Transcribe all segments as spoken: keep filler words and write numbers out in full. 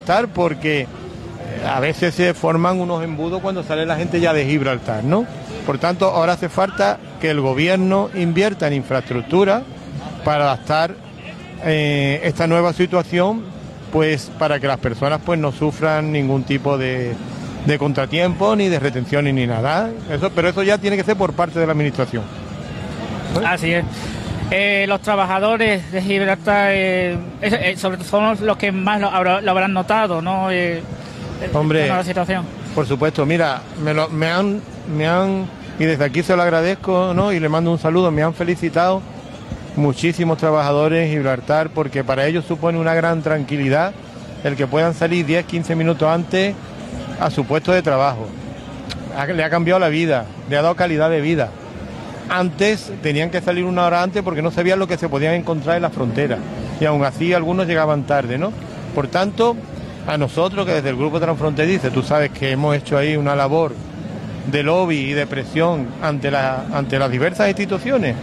Gibraltar porque a veces se forman unos embudos cuando sale la gente ya de Gibraltar, ¿no? Por tanto, ahora hace falta que el gobierno invierta en infraestructura para adaptar eh, esta nueva situación, pues para que las personas pues no sufran ningún tipo de, de contratiempo, ni de retenciones, ni nada. Eso, pero eso ya tiene que ser por parte de la administración. ¿Vale? Así es. Eh, los trabajadores de Gibraltar, eh, eh, sobre todo son los que más lo, habrá, lo habrán notado, ¿no? Eh, Hombre, la situación. Por supuesto, mira, me, lo, me han, me han, y desde aquí se lo agradezco, ¿no? Y le mando un saludo, me han felicitado muchísimos trabajadores en Gibraltar, porque para ellos supone una gran tranquilidad el que puedan salir diez, quince minutos antes a su puesto de trabajo. Le ha cambiado la vida, le ha dado calidad de vida. Antes tenían que salir una hora antes porque no sabían lo que se podían encontrar en la frontera, y aún así algunos llegaban tarde, ¿no? Por tanto, a nosotros que desde el Grupo Transfronterizo, tú sabes que hemos hecho ahí una labor de lobby y de presión ante, la, ante las diversas instituciones,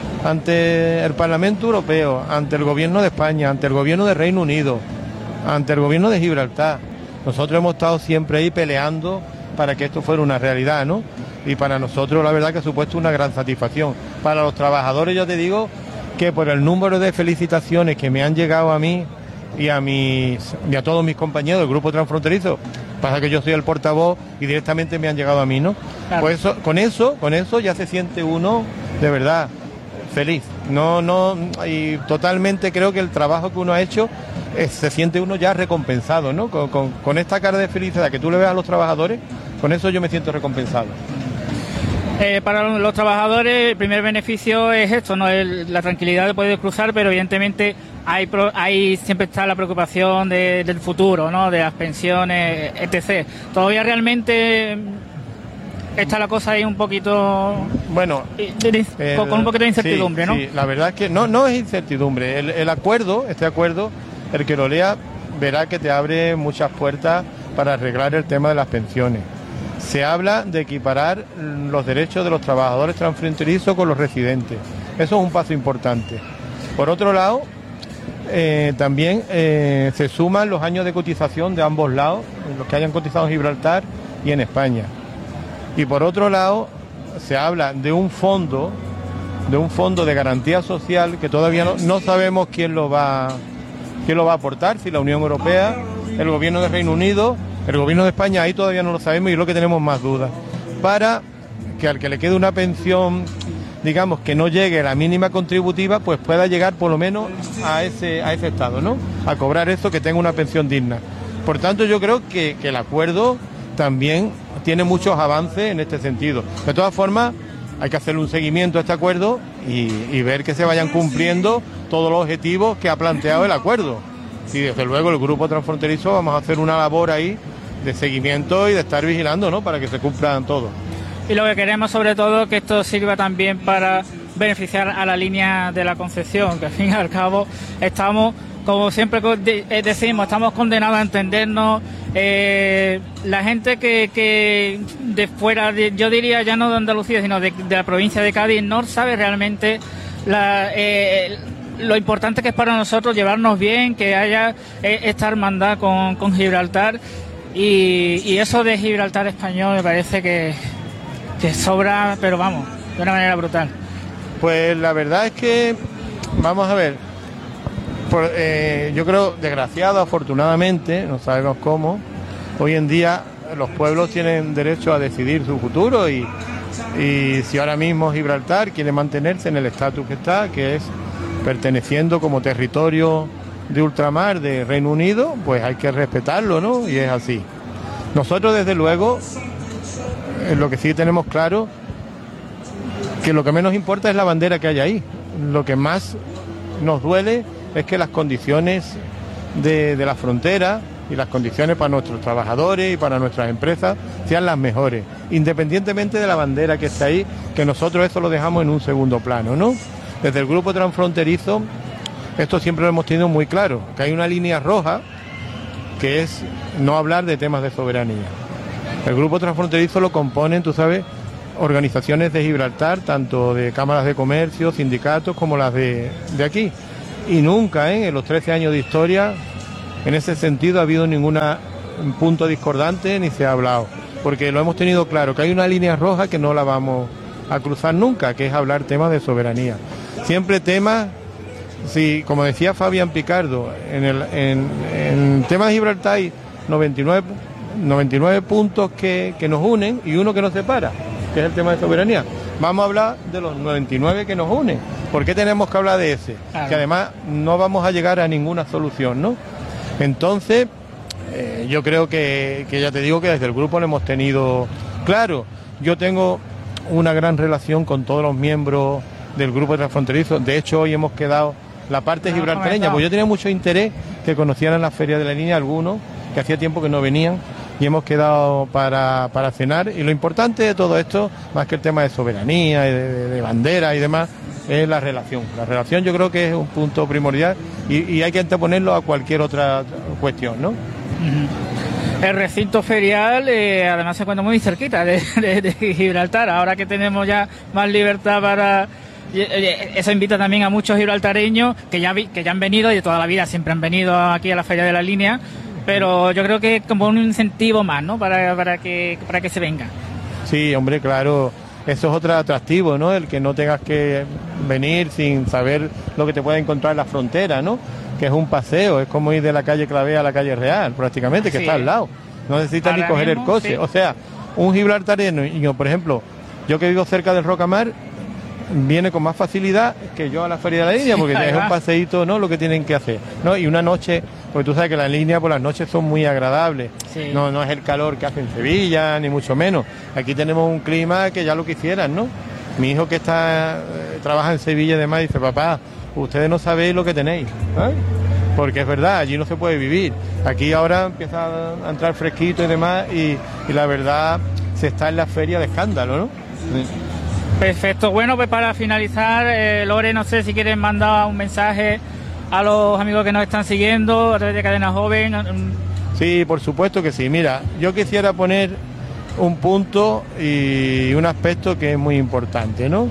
ante el Parlamento Europeo, ante el Gobierno de España, ante el Gobierno de Reino Unido, ante el Gobierno de Gibraltar. Nosotros hemos estado siempre ahí peleando para que esto fuera una realidad, ¿no? Y para nosotros la verdad que ha supuesto una gran satisfacción. Para los trabajadores yo te digo que por el número de felicitaciones que me han llegado a mí y a mis y a todos mis compañeros del Grupo Transfronterizo, pasa que yo soy el portavoz y directamente me han llegado a mí, ¿no? Claro. Pues eso, con eso, con eso ya se siente uno de verdad feliz. No, no, y totalmente creo que el trabajo que uno ha hecho eh, se siente uno ya recompensado, ¿no? Con, con, con esta cara de felicidad que tú le ves a los trabajadores, con eso yo me siento recompensado. Eh, para los trabajadores el primer beneficio es esto, no el, la tranquilidad de poder cruzar, pero evidentemente hay, pro, hay siempre está la preocupación de, del futuro, ¿no? De las pensiones, etcétera. Todavía realmente está la cosa ahí un poquito, bueno, de, de, el, con un poquito de incertidumbre, sí, ¿no? Sí, la verdad es que no, no es incertidumbre. El, el acuerdo, este acuerdo, el que lo lea verá que te abre muchas puertas para arreglar el tema de las pensiones. Se habla de equiparar los derechos de los trabajadores transfronterizos con los residentes. Eso es un paso importante. Por otro lado, eh, también eh, se suman los años de cotización de ambos lados, los que hayan cotizado en Gibraltar y en España. Y por otro lado, se habla de un fondo, de un fondo de garantía social que todavía no, no sabemos quién lo va, quién lo va a aportar, si la Unión Europea, el Gobierno de Reino Unido. El Gobierno de España ahí todavía no lo sabemos y es lo que tenemos más dudas. Para que al que le quede una pensión, digamos, que no llegue a la mínima contributiva, pues pueda llegar por lo menos a ese, a ese estado, ¿no? A cobrar eso, que tenga una pensión digna. Por tanto, yo creo que, que el acuerdo también tiene muchos avances en este sentido. De todas formas, hay que hacerle un seguimiento a este acuerdo y, y ver que se vayan cumpliendo todos los objetivos que ha planteado el acuerdo. Y desde luego el Grupo Transfronterizo vamos a hacer una labor ahí de seguimiento y de estar vigilando, ¿no? Para que se cumplan todos. Y lo que queremos sobre todo es que esto sirva también para beneficiar a la línea de la Concepción, que al fin y al cabo estamos, como siempre decimos, estamos condenados a entendernos. Eh, la gente que, que de fuera, de, yo diría ya no de Andalucía, sino de, de la provincia de Cádiz, no sabe realmente la... Eh, lo importante que es para nosotros llevarnos bien, que haya eh, esta hermandad con, con Gibraltar y, y eso de Gibraltar español me parece que, que sobra, pero vamos, de una manera brutal. Pues la verdad es que, vamos a ver, por, eh, yo creo, desgraciado, afortunadamente, no sabemos cómo, hoy en día los pueblos tienen derecho a decidir su futuro y, y si ahora mismo Gibraltar quiere mantenerse en el estatus que está, que es perteneciendo como territorio de ultramar de Reino Unido, pues hay que respetarlo, ¿no? Y es así. Nosotros, desde luego, eh, lo que sí tenemos claro, que lo que menos importa es la bandera que hay ahí. Lo que más nos duele es que las condiciones de, de la frontera y las condiciones para nuestros trabajadores y para nuestras empresas sean las mejores, independientemente de la bandera que está ahí, que nosotros eso lo dejamos en un segundo plano, ¿no? Desde el Grupo Transfronterizo, esto siempre lo hemos tenido muy claro, que hay una línea roja, que es no hablar de temas de soberanía. El Grupo Transfronterizo lo componen, tú sabes, organizaciones de Gibraltar, tanto de cámaras de comercio, sindicatos, como las de, de aquí. Y nunca, ¿eh? En los trece años de historia, en ese sentido ha habido ningún punto discordante ni se ha hablado, porque lo hemos tenido claro, que hay una línea roja que no la vamos a cruzar nunca, que es hablar temas de soberanía. Siempre temas, sí, como decía Fabián Picardo, en el en, en tema de Gibraltar hay noventa y nueve puntos que, que nos unen y uno que nos separa, que es el tema de soberanía. Vamos a hablar de los noventa y nueve que nos unen. ¿Por qué tenemos que hablar de ese? Claro. Que además no vamos a llegar a ninguna solución, ¿no? Entonces, eh, yo creo que, que ya te digo que desde el grupo lo hemos tenido claro. Yo tengo una gran relación con todos los miembros del grupo transfronterizo. De hecho, hoy hemos quedado la parte no, gibraltareña, porque yo tenía mucho interés que conocieran la Feria de la Línea algunos, que hacía tiempo que no venían, y hemos quedado para, para cenar. Y lo importante de todo esto, más que el tema de soberanía, de, de, de bandera y demás, es la relación. La relación yo creo que es un punto primordial y, y hay que anteponerlo a cualquier otra cuestión, ¿no? Uh-huh. El recinto ferial eh, además se encuentra muy cerquita de, de, de Gibraltar. Ahora que tenemos ya más libertad para... Eso invita también a muchos gibraltareños que ya, vi, que ya han venido y de toda la vida siempre han venido aquí a la Feria de la Línea, pero yo creo que es como un incentivo más, ¿no? Para, para, que, para que se venga. Sí, hombre, claro. Eso es otro atractivo, ¿no? El que no tengas que venir sin saber lo que te puede encontrar en la frontera, ¿no? Que es un paseo, es como ir de la calle Clavé a la calle Real, prácticamente, que sí, está al lado. No necesitas ni coger mismo, el coche. Sí. O sea, un gibraltareño, por ejemplo, yo que vivo cerca del Rocamar, viene con más facilidad que yo a la Feria de la Línea, porque sí, es un paseíto, ¿no? Lo que tienen que hacer, ¿no? Y una noche, porque tú sabes que las líneas por las noches son muy agradables, sí. no, no es el calor que hace en Sevilla, ni mucho menos. Aquí tenemos un clima que ya lo quisieran, ¿no? Mi hijo que está eh, trabaja en Sevilla y demás dice, papá, ustedes no sabéis lo que tenéis, ¿eh? Porque es verdad, allí no se puede vivir. Aquí ahora empieza a entrar fresquito y demás, y, y la verdad se está en la feria de escándalo, ¿no? Sí. Perfecto. Bueno, pues para finalizar, eh, Lore, no sé si quieres mandar un mensaje a los amigos que nos están siguiendo a través de Cadena Joven. Sí, por supuesto que sí. Mira, yo quisiera poner un punto y un aspecto que es muy importante, ¿no?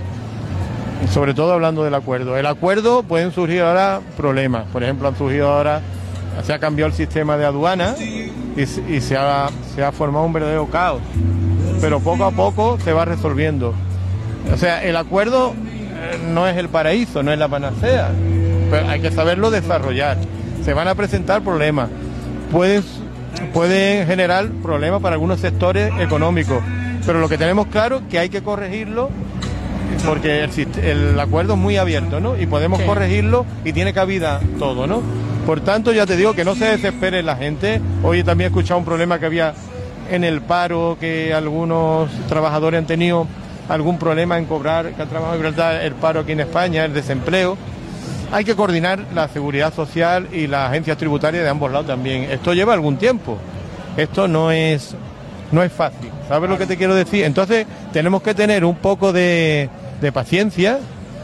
Sobre todo hablando del acuerdo. El acuerdo, pueden surgir ahora problemas. Por ejemplo, han surgido ahora, se ha cambiado el sistema de aduana y, y se, ha, se ha formado un verdadero caos. Pero poco a poco se va resolviendo. O sea, el acuerdo no es el paraíso, no es la panacea, pero hay que saberlo desarrollar. Se van a presentar problemas, pueden, pueden generar problemas para algunos sectores económicos, pero lo que tenemos claro es que hay que corregirlo, porque el, el acuerdo es muy abierto, ¿no? Y podemos sí. corregirlo y tiene cabida todo, ¿no? Por tanto, ya te digo que no se desespere la gente. Hoy también he escuchado un problema que había en el paro, que algunos trabajadores han tenido algún problema en cobrar, que ha trabajado en Gibraltar el paro aquí en España, el desempleo. Hay que coordinar la seguridad social y las agencias tributarias de ambos lados también. Esto lleva algún tiempo. Esto no es no es fácil. ¿Sabes lo que te quiero decir? Entonces tenemos que tener un poco de, de paciencia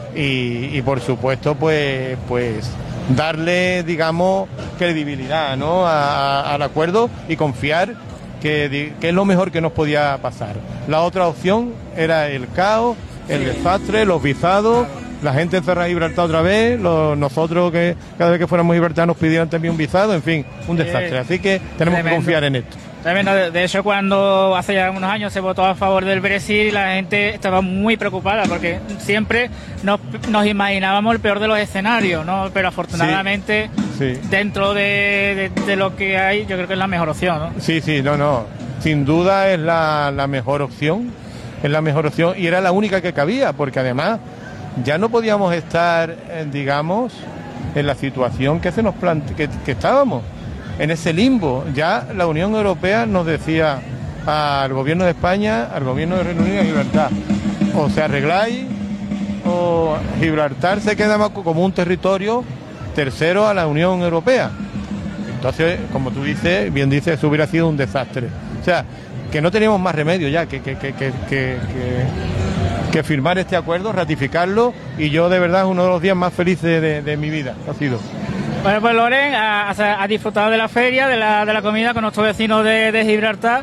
y, y por supuesto pues pues darle, digamos, credibilidad, ¿no? a, a, al acuerdo y confiar Que, que es lo mejor que nos podía pasar. La otra opción era el caos, el desastre, los visados, la gente encerrada en Gibraltar otra vez, los, nosotros que cada vez que fuéramos a Gibraltar nos pidieran también un visado, en fin, un desastre. Así que tenemos Tremendo. que confiar en esto. Tremendo. De hecho, cuando hace ya unos años se votó a favor del Brexit, la gente estaba muy preocupada porque siempre nos, nos imaginábamos el peor de los escenarios, ¿no? Pero afortunadamente, sí, sí. dentro de, de, de lo que hay, yo creo que es la mejor opción, ¿no? Sí, sí, no, no. Sin duda es la, la mejor opción, es la mejor opción y era la única que cabía, porque además ya no podíamos estar, eh, digamos, en la situación que se nos plante, que, que estábamos. En ese limbo. Ya la Unión Europea nos decía al gobierno de España, al gobierno de Reino Unido y Gibraltar, o se arregláis o Gibraltar se queda como un territorio tercero a la Unión Europea. Entonces, como tú dices, bien dices, eso hubiera sido un desastre. O sea, que no teníamos más remedio ya que, que, que, que, que, que firmar este acuerdo, ratificarlo, y yo de verdad es uno de los días más felices de, de mi vida, ha sido. Bueno, pues Loren ha, ha disfrutado de la feria, de la, de la comida con nuestros vecinos de, de Gibraltar,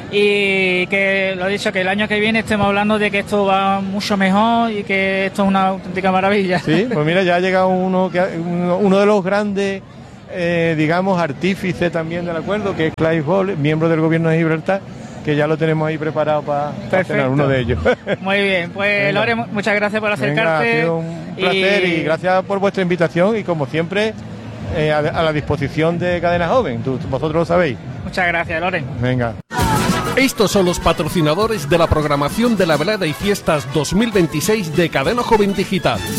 y que lo he dicho, que el año que viene estemos hablando de que esto va mucho mejor y que esto es una auténtica maravilla. Sí, pues mira, ya ha llegado uno, que, uno, uno de los grandes eh, digamos, artífice también del acuerdo, que es Clive Hall, miembro del gobierno de Gibraltar, que ya lo tenemos ahí preparado para pa cenar, uno de ellos. Muy bien, pues Lore, muchas gracias por acercarte. Venga, ha sido un placer y... y gracias por vuestra invitación y como siempre eh, a, a la disposición de Cadena Joven, Tú, vosotros lo sabéis. Muchas gracias, Lore. Venga. Estos son los patrocinadores de la programación de la velada y fiestas dos mil veintiséis de Cadena Joven Digital.